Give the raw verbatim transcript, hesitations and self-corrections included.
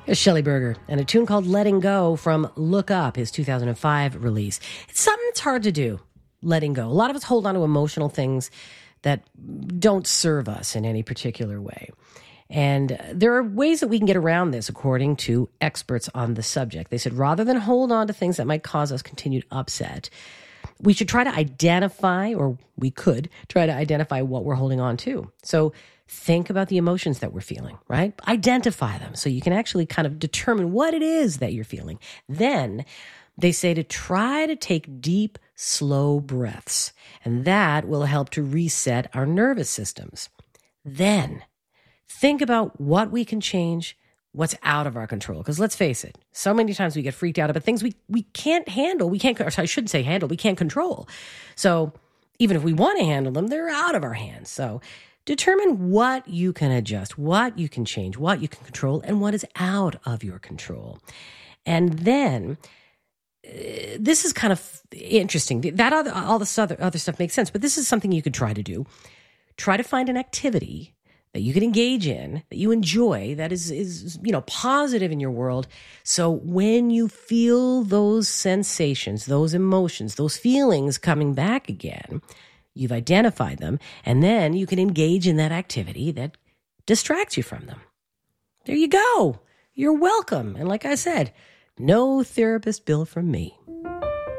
Here's Shelley Berger and a tune called Letting Go from Look Up, his two thousand five release. It's something that's hard to do, letting go. A lot of us hold on to emotional things that don't serve us in any particular way. And there are ways that we can get around this, according to experts on the subject. They said rather than hold on to things that might cause us continued upset, we should try to identify, or we could try to identify what we're holding on to. So think about the emotions that we're feeling, right? Identify them so you can actually kind of determine what it is that you're feeling. Then they say to try to take deep, slow breaths, and that will help to reset our nervous systems. Then think about what we can change, what's out of our control. Because let's face it, so many times we get freaked out about things we, we can't handle. We can't, or I shouldn't say handle, we can't control. So even if we want to handle them, they're out of our hands. So determine what you can adjust, what you can change, what you can control, and what is out of your control. And then uh, this is kind of interesting. That other, all this other, other stuff makes sense, but this is something you could try to do. Try to find an activity that you can engage in, that you enjoy, that is, is, you know, positive in your world. So when you feel those sensations, those emotions, those feelings coming back again, you've identified them, and then you can engage in that activity that distracts you from them. There you go. You're welcome. And like I said, no therapist bill from me.